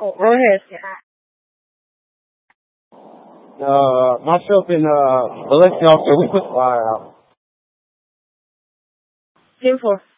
Go ahead. Myself and Alexi officer, we put Ten four.